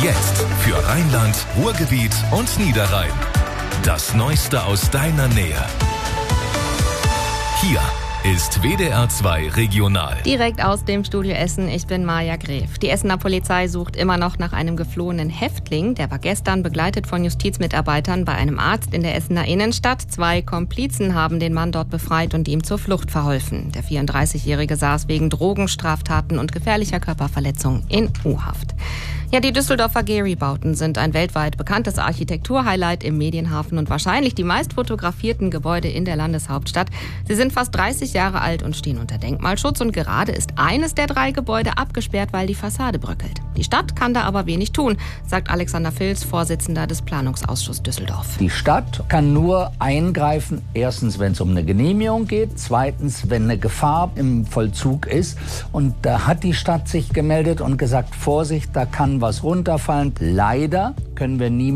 Jetzt für Rheinland, Ruhrgebiet und Niederrhein. Das Neueste aus deiner Nähe. Hier ist WDR 2 Regional. Direkt aus dem Studio Essen, ich bin Maja Gref. Die Essener Polizei sucht immer noch nach einem geflohenen Häftling. Der war gestern begleitet von Justizmitarbeitern bei einem Arzt in der Essener Innenstadt. 2 Komplizen haben den Mann dort befreit und ihm zur Flucht verholfen. Der 34-Jährige saß wegen Drogenstraftaten und gefährlicher Körperverletzung in U-Haft. Ja, die Düsseldorfer Gehry-Bauten sind ein weltweit bekanntes Architekturhighlight im Medienhafen und wahrscheinlich die meist fotografierten Gebäude in der Landeshauptstadt. Sie sind fast 30 Jahre alt und stehen unter Denkmalschutz und gerade ist eines der 3 Gebäude abgesperrt, weil die Fassade bröckelt. Die Stadt kann da aber wenig tun, sagt Alexander Filz, Vorsitzender des Planungsausschusses Düsseldorf. Die Stadt kann nur eingreifen, erstens, wenn es um eine Genehmigung geht, zweitens, wenn eine Gefahr im Vollzug ist. Und da hat die Stadt sich gemeldet und gesagt, Vorsicht, da kann was runterfallen. Leider können wir nie